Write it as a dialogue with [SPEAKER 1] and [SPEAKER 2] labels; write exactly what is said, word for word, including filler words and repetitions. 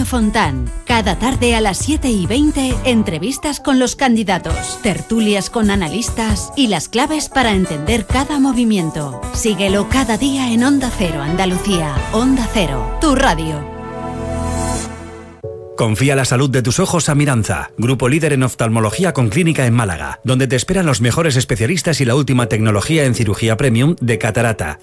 [SPEAKER 1] Lorenzo Fontán. Cada tarde a las siete y veinte, entrevistas con los candidatos, tertulias con analistas y las claves para entender cada movimiento. Síguelo cada día en Onda Cero Andalucía. Onda Cero, tu radio.
[SPEAKER 2] Confía la salud de tus ojos a Miranza, grupo líder en oftalmología con clínica en Málaga, donde te esperan los mejores especialistas y la última tecnología en cirugía premium de catarata,